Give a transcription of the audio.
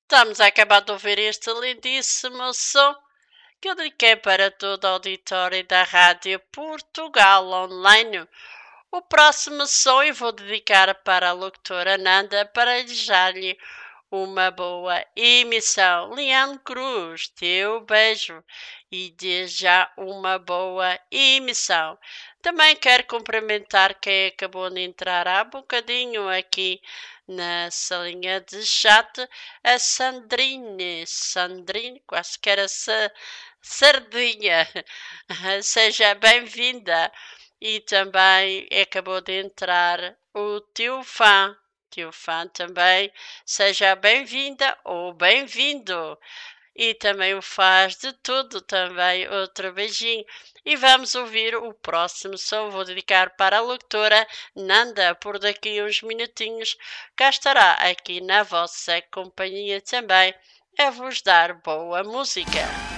Estamos a acabar de ouvir este lindíssimo som que eu dediquei para todo o auditório da Rádio Portugal Online. O próximo som eu vou dedicar para a locutora Nanda para desejar-lhe uma boa emissão. Liane Cruz, teu beijo e desde já uma boa emissão. Também quero cumprimentar quem acabou de entrar há bocadinho aqui na salinha de chat, a Sandrine, quase que era sardinha. Seja bem-vinda. E também acabou de entrar o teu fã. Teu fã também, seja bem-vinda ou bem-vindo. E também o faz de tudo também. Outro beijinho. E vamos ouvir o próximo som. Vou dedicar para a locutora Nanda. Por daqui uns minutinhos cá estará aqui na vossa companhia também a vos dar boa música.